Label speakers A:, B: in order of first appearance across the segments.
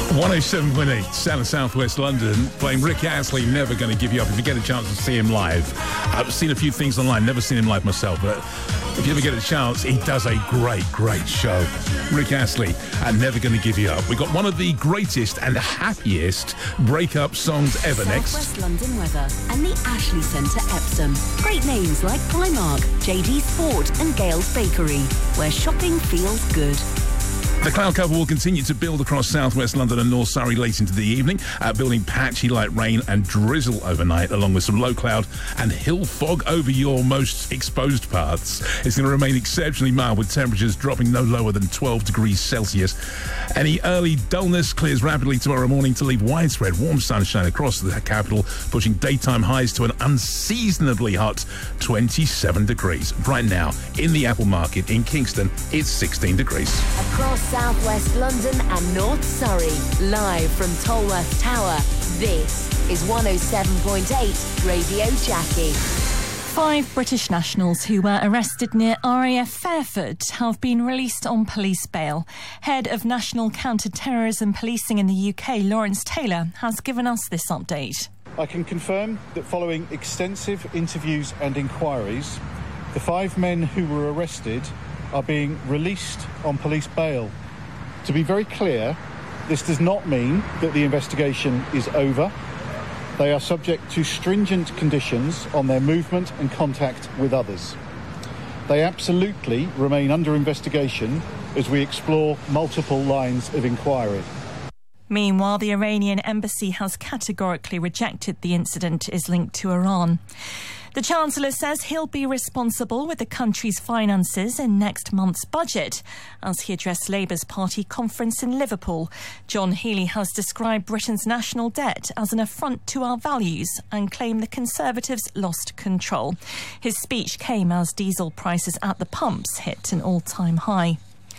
A: 107.8, Sound of South West London, playing Rick Astley, Never Gonna Give You Up. If you get a chance to see him live, I've seen a few things online, never seen him live myself, but if you ever get a chance, he does a great show. Rick Astley, and Never Gonna Give You Up. We've got one of the greatest and happiest breakup songs ever next.
B: South West London weather and the Ashley Centre Epsom. Great names like Primark, JD Sport and Gale's Bakery, where shopping feels good.
A: The cloud cover will continue to build across southwest London and North Surrey late into the evening, building patchy light rain and drizzle overnight, along with some low cloud and hill fog over your most exposed paths. It's going to remain exceptionally mild, with temperatures dropping no lower than 12 degrees Celsius. Any early dullness clears rapidly tomorrow morning to leave widespread warm sunshine across the capital, pushing daytime highs to an unseasonably hot 27 degrees. Right now, in the Apple Market in Kingston, it's 16 degrees.
B: Across Southwest London and North Surrey, live from Tolworth Tower, this is 107.8 Radio Jackie.
C: 5 British nationals who were arrested near RAF Fairford have been released on police bail. Head of National Counter-Terrorism Policing in the UK, Lawrence Taylor, has given us this update.
D: I can confirm that following extensive interviews and inquiries, the 5 men who were arrested are being released on police bail. To be very clear, this does not mean that the investigation is over. They are subject to stringent conditions on their movement and contact with others. They absolutely remain under investigation as we explore multiple lines of inquiry.
C: Meanwhile, the Iranian embassy has categorically rejected the incident is linked to Iran. The Chancellor says he'll be responsible with the country's finances in next month's budget as he addressed Labour's party conference in Liverpool. John Healey has described Britain's national debt as an affront to our values and claimed the Conservatives lost control. His speech came as diesel prices at the pumps hit an all-time high.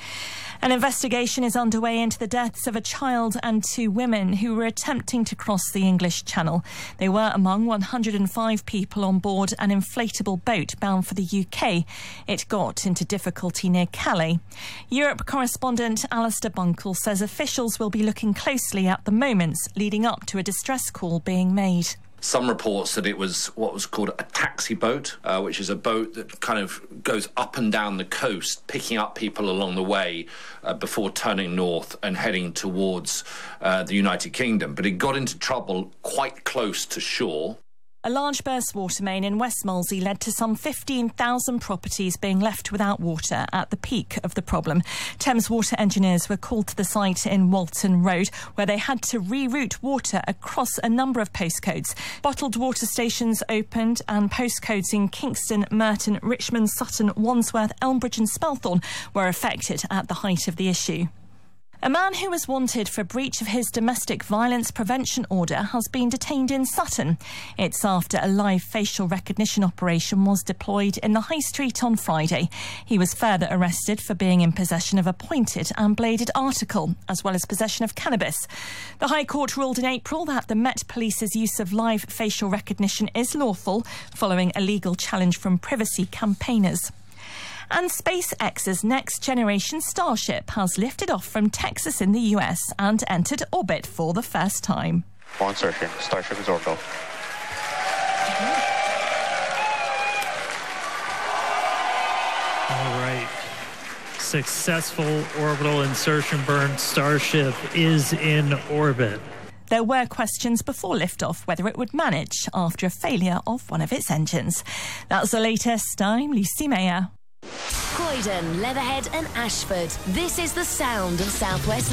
C: An investigation is underway into the deaths of a child and 2 women who were attempting to cross the English Channel. They were among 105 people on board an inflatable boat bound for the UK. It got into difficulty near Calais. Europe correspondent Alistair Bunkle says officials will be looking closely at the moments leading up to a distress call being made.
E: Some reports that it was what was called a taxi boat, which is a boat that kind of goes up and down the coast, picking up people along the way before turning north and heading towards the United Kingdom. But it got into trouble quite close to shore.
C: A large burst water main in West Molesey led to some 15,000 properties being left without water at the peak of the problem. Thames Water engineers were called to the site in Walton Road, where they had to reroute water across a number of postcodes. Bottled water stations opened and postcodes in Kingston, Merton, Richmond, Sutton, Wandsworth, Elmbridge and Spelthorne were affected at the height of the issue. A man who was wanted for breach of his domestic violence prevention order has been detained in Sutton. It's after a live facial recognition operation was deployed in the High Street on Friday. He was further arrested for being in possession of a pointed and bladed article, as well as possession of cannabis. The High Court ruled in April that the Met Police's use of live facial recognition is lawful, following a legal challenge from privacy campaigners. And SpaceX's next generation Starship has lifted off from Texas in the US and entered orbit for the first time.
F: On searching. Starship is orbital.
G: All right. Successful orbital insertion burn. Starship is in orbit.
C: There were questions before liftoff whether it would manage after a failure of one of its engines. That's the latest. I'm Lucy Mayer.
B: Croydon, Leatherhead and Ashford. This is the sound of South West